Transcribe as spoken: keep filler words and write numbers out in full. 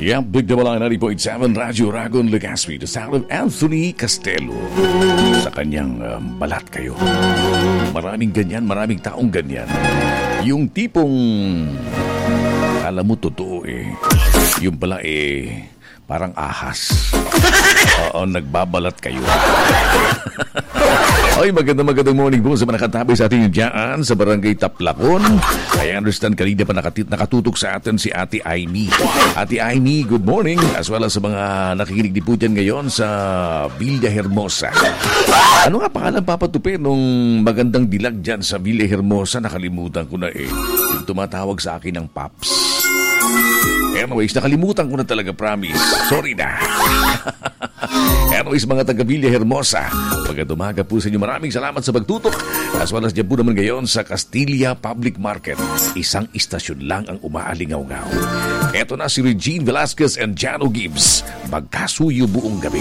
Yeah, Big Double I ninety point seven Radyo Ragon Legazpi, the sound of Anthony Castelo. Sa kanyang um, balat kayo. Maraming ganyan, maraming taong ganyan. Yung tipong, alam mo totoo eh. Yung pala eh, parang ahas. Oo, nagbabalat kayo. Ay, magandang magandang morning po sa mga nakatabay sa atin dyan sa Barangay Taplacon. I understand kanina pa nakatit, nakatutok sa atin si Ate Aimee. Ate Aimee, good morning. As well as sa mga nakikinig din po dyan ngayon sa Villa Hermosa. Ano nga pangalan papatupi nung magandang dilag dyan sa Villa Hermosa? Nakalimutan ko na eh. Yung tumatawag sa akin ng Paps. Anyways, nakalimutan ko na talaga, promise. Sorry na. Anyways, mga taga Villa Hermosa, magandang umaga po sa inyo. Maraming salamat sa pagtutok. As well as dyan po naman ngayon sa Castilla Public Market. Isang istasyon lang ang umaalingaw-ngaw. Eto na si Regine Velasquez and Jano Gibbs. Magkasuyo buong gabi.